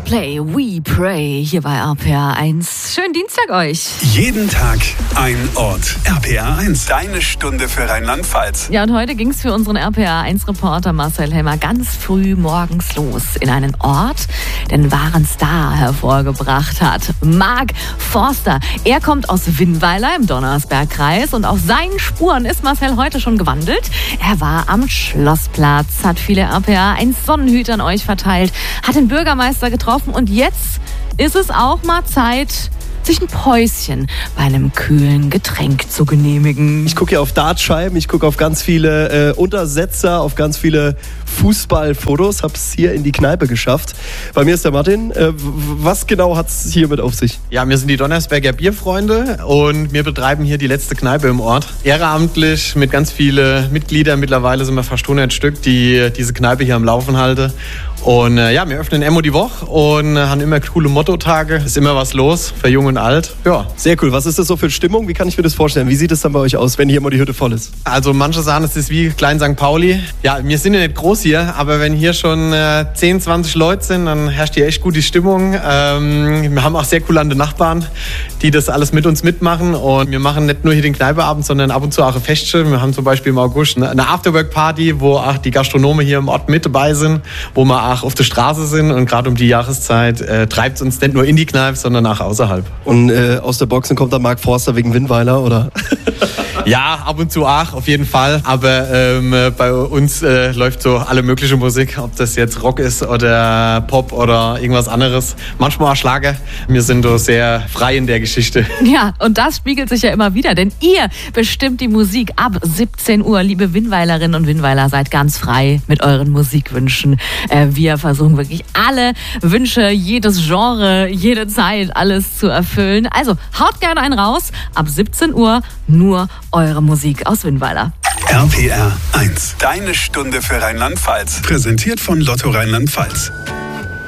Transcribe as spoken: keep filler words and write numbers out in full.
Coldplay, We Pray, hier bei R P R eins. Schönen Dienstag euch. Jeden Tag ein Ort. R P R eins, deine Stunde für Rheinland-Pfalz. Ja, und heute ging es für unseren R P R eins-Reporter Marcel Helmer ganz früh morgens los in einen Ort, der einen wahren Star hervorgebracht hat. Mark Forster. Er kommt aus Winnweiler im Donnersbergkreis und auf seinen Spuren ist Marcel heute schon gewandelt. Er war am Schlossplatz, hat viele R P R eins Sonnenhüter an euch verteilt, hat den Bürgermeister getroffen und jetzt ist es auch mal Zeit, sich ein Päuschen bei einem kühlen Getränk zu genehmigen. Ich gucke hier auf Dartscheiben, ich gucke auf ganz viele äh, Untersetzer, auf ganz viele Fußballfotos, habe es hier in die Kneipe geschafft. Bei mir ist der Martin. Äh, was genau hat es hier mit auf sich? Ja, wir sind die Donnersberger Bierfreunde und wir betreiben hier die letzte Kneipe im Ort. Ehrenamtlich mit ganz vielen Mitgliedern, mittlerweile sind wir fast hundert Stück, die diese Kneipe hier am Laufen halten. Und äh, ja, wir öffnen immer die Woche und äh, haben immer coole Mottotage. Ist immer was los, für jung und alt. Ja. Sehr cool. Was ist das so für Stimmung? Wie kann ich mir das vorstellen? Wie sieht es dann bei euch aus, wenn hier immer die Hütte voll ist? Also manche sagen, es ist wie Klein Sankt Pauli. Ja, wir sind ja nicht groß hier, aber wenn hier schon äh, zehn, zwanzig Leute sind, dann herrscht hier echt gute Stimmung. Ähm, wir haben auch sehr coole Nachbarn, die das alles mit uns mitmachen. Und wir machen nicht nur hier den Kneipeabend, sondern ab und zu auch ein Festchen. Wir haben zum Beispiel im August eine Afterwork-Party, wo auch die Gastronomen hier im Ort mit dabei sind, wo wir auch auf der Straße sind. Und gerade um die Jahreszeit äh, treibt es uns nicht nur in die Kneipe, sondern auch außerhalb. Und äh, aus der Boxen kommt dann Mark Forster wegen Winnweiler, oder? Ja, ab und zu auch, auf jeden Fall. Aber ähm, bei uns äh, läuft so alle mögliche Musik, ob das jetzt Rock ist oder Pop oder irgendwas anderes. Manchmal auch Schlager. Wir sind so sehr frei in der Geschichte. Ja, und das spiegelt sich ja immer wieder, denn ihr bestimmt die Musik ab siebzehn Uhr. Liebe Winnweilerinnen und Winnweiler, seid ganz frei mit euren Musikwünschen. Äh, wir versuchen wirklich alle Wünsche, jedes Genre, jede Zeit, alles zu erfüllen. Also haut gerne einen raus. Ab siebzehn Uhr nur eure Musik aus Winnweiler. R P R eins, deine Stunde für Rheinland-Pfalz. Präsentiert von Lotto Rheinland-Pfalz.